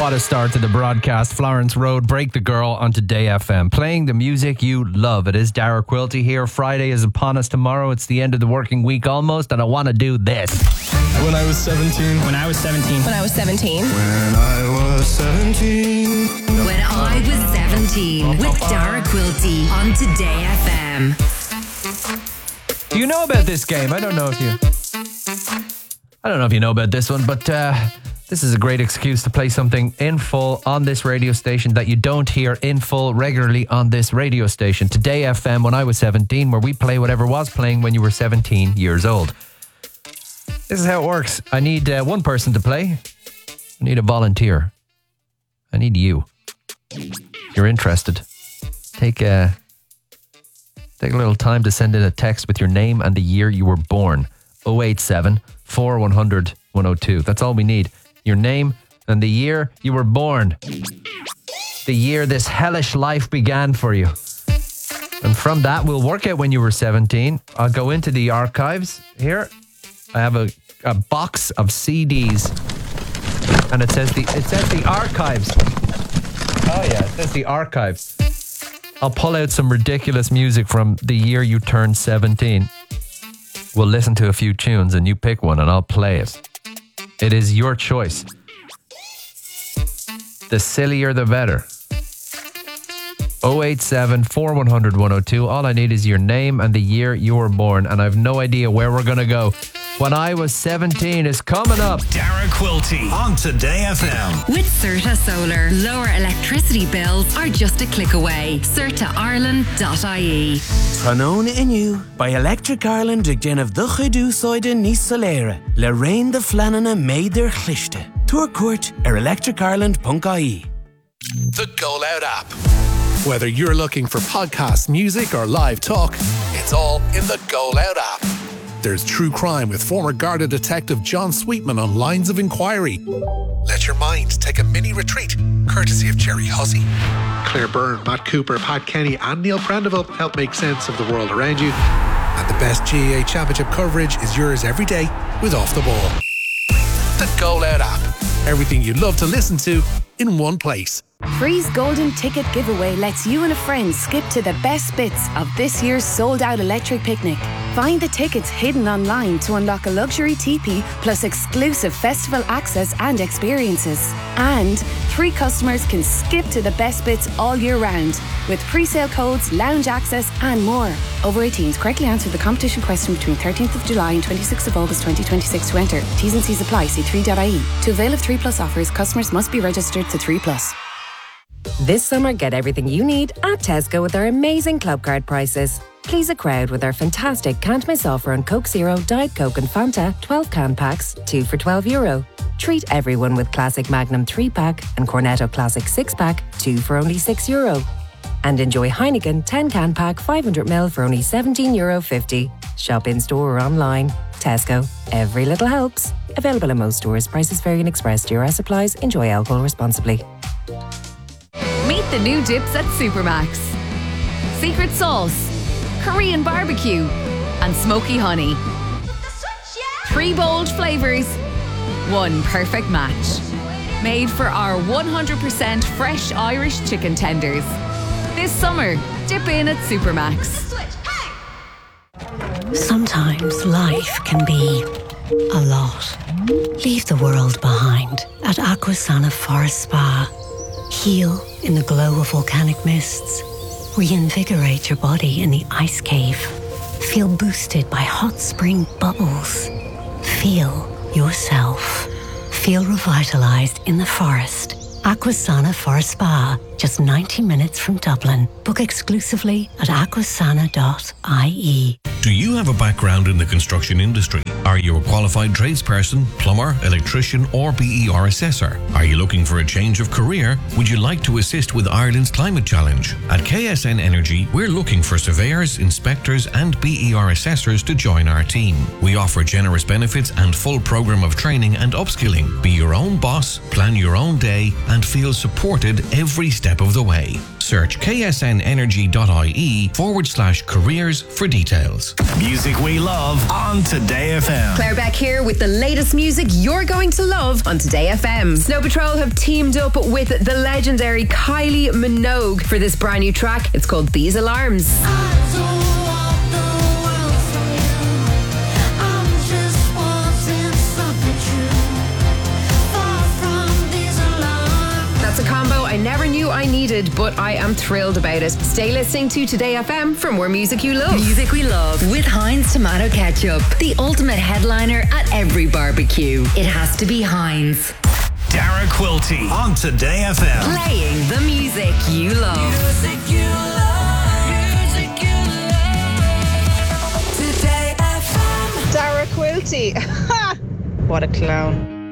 What a start to the broadcast. Florence Road, Break the Girl on Today FM. Playing the music you love. It is Dara Quilty here. Friday is upon us tomorrow. It's the end of the working week almost, and I want to do this. When I was 17. When I was 17. When I was 17. When I was 17. When I was 17. With Dara Quilty on Today FM. Do you know about this game? I don't know if you know about this one, but this is a great excuse to play something in full on this radio station that you don't hear in full regularly on this radio station. Today FM, When I was 17, where we play whatever was playing when you were 17 years old. This is how it works. I need one person to play. I need a volunteer. I need you. If you're interested, take a little time to send in a text with your name and the year you were born. 087 4100 102. That's all we need. Your name and the year you were born. The year this hellish life began for you. And from that, we'll work out when you were 17. I'll go into the archives here. I have a box of CDs. And it says the archives. Oh yeah, it says the archives. I'll pull out some ridiculous music from the year you turned 17. We'll listen to a few tunes and you pick one and I'll play it. It is your choice. The sillier the better. 087 4100 102. All I need is your name and the year you were born, and I've no idea where we're going to go. When I was 17 is coming up. Dara Quilty on Today FM. With Certa Solar, lower electricity bills are just a click away. CertaIreland.ie. Trónóna inniu by Electric Ireland ag déanamh do chuidú sóide níos soléire le raon de fleanana méidir chlichte. Tuair cuairt electricireland.ie. The Go Loud app. Whether you're looking for podcasts, music, or live talk, it's all in the Go Loud app. There's true crime with former Garda detective John Sweetman on Lines of Inquiry. Let your mind take a mini retreat, courtesy of Jerry Hussey. Claire Byrne, Matt Cooper, Pat Kenny and Neil Prendeville help make sense of the world around you. And the best GAA Championship coverage is yours every day with Off the Ball. The Go Loud app. Everything you love to listen to in one place. Free's Golden Ticket Giveaway lets you and a friend skip to the best bits of this year's sold-out electric picnic. Find the tickets hidden online to unlock a luxury teepee plus exclusive festival access and experiences. And 3 customers can skip to the best bits all year round with pre-sale codes, lounge access and more. Over 18s, correctly answer the competition question between 13th of July and 26th of August 2026 to enter. T's and C's apply. See 3.ie. To avail of 3 Plus offers, customers must be registered to 3 Plus. This summer, get everything you need at Tesco with our amazing club card prices. Please a crowd with our fantastic can't miss offer on Coke Zero, Diet Coke and Fanta 12 can packs, 2 for €12. Treat everyone with Classic Magnum 3-pack and Cornetto Classic 6-pack, 2 for only €6. And enjoy Heineken 10 can pack 500ml for only €17.50. Shop in store or online. Tesco. Every little helps. Available in most stores. Prices vary and express. DRS applies. Enjoy alcohol responsibly. Meet the new dips at Supermax. Secret sauce, Korean barbecue, and smoky honey. 3 bold flavours, 1 perfect match. Made for our 100% fresh Irish chicken tenders. This summer, dip in at Supermax. Sometimes life can be a lot. Leave the world behind at Aquasana Forest Spa. Heal in the glow of volcanic mists. Reinvigorate your body in the ice cave. Feel boosted by hot spring bubbles. Feel yourself. Feel revitalized in the forest. Aquasana Forest Spa, just 90 minutes from Dublin. Book exclusively at aquasana.ie. Do you have a background in the construction industry? Are you a qualified tradesperson, plumber, electrician or BER assessor? Are you looking for a change of career? Would you like to assist with Ireland's Climate Challenge? At KSN Energy, we're looking for surveyors, inspectors and BER assessors to join our team. We offer generous benefits and full programme of training and upskilling. Be your own boss, plan your own day and feel supported every step step of the way. Search ksnenergy.ie/careers for details. Music we love on Today FM. Claire Beck here with the latest music you're going to love on Today FM. Snow Patrol have teamed up with the legendary Kylie Minogue for this brand new track. It's called These Alarms. That's a combo I never knew I needed, but I am thrilled about it. Stay listening to Today FM for more music you love. Music we love with Heinz Tomato Ketchup. The ultimate headliner at every barbecue. It has to be Heinz. Dara Quilty on Today FM. Playing the music you love. Music you love. Music you love. Today FM. Dara Quilty. What a clown.